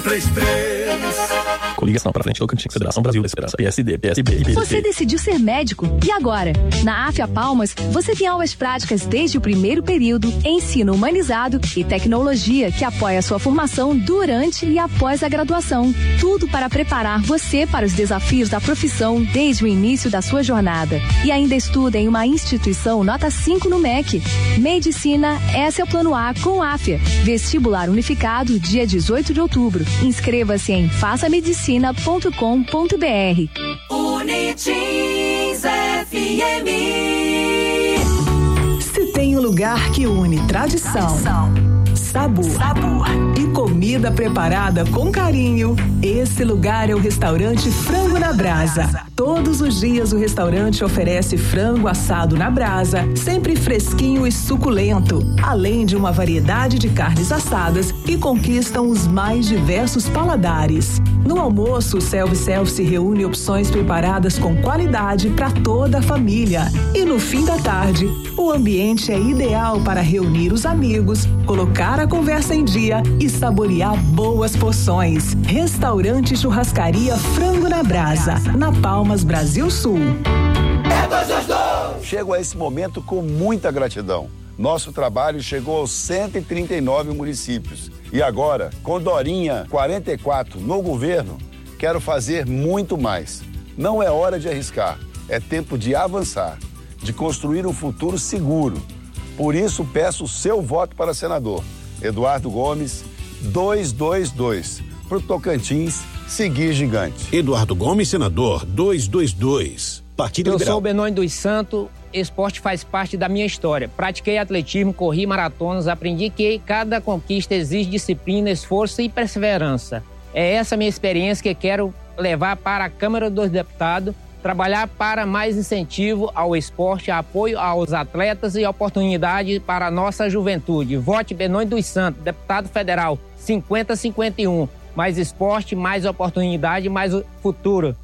Coligação para frente do Tocantins, Federação Brasil da Esperança, PSD, PSB e PDT. Você decidiu ser médico e agora? Na AFIA Palmas, você tem aulas práticas desde o primeiro período, ensino humanizado e tecnologia que apoia a sua formação durante e após a graduação. Tudo para preparar você para os desafios da profissão desde o início da sua jornada. E ainda estuda em uma instituição nota 5 no MEC. Medicina, esse é o plano A com AFIA. Vestibular unificado, dia 18 de outubro. Inscreva-se em façamedicina.com.br. Unitins FM. Se tem um lugar que une tradição, sabor e comida preparada com carinho, esse lugar é o restaurante Frango na Brasa. Todos os dias o restaurante oferece frango assado na brasa, sempre fresquinho e suculento, além de uma variedade de carnes assadas que conquistam os mais diversos paladares. No almoço, o self-service reúne opções preparadas com qualidade para toda a família. E no fim da tarde, o ambiente é ideal para reunir os amigos, colocar a conversa em dia e saborear boas porções. Restaurante Churrascaria Frango na Brasa, na Palmas, Brasil Sul. Chego a esse momento com muita gratidão. Nosso trabalho chegou aos 139 municípios. E agora, com Dorinha 44 no governo, quero fazer muito mais. Não é hora de arriscar, é tempo de avançar, de construir um futuro seguro. Por isso, peço o seu voto para senador. Eduardo Gomes, 222. Para o Tocantins, seguir gigante. Eduardo Gomes, senador, 222. Partido Liberal. Eu sou o Benoni dos Santos, esporte faz parte da minha história. Pratiquei atletismo, corri maratonas, aprendi que cada conquista exige disciplina, esforço e perseverança. É essa minha experiência que quero levar para a Câmara dos Deputados, trabalhar para mais incentivo ao esporte, apoio aos atletas e oportunidade para a nossa juventude. Vote Benoni dos Santos, deputado federal, 50-51. Mais esporte, mais oportunidade, mais futuro.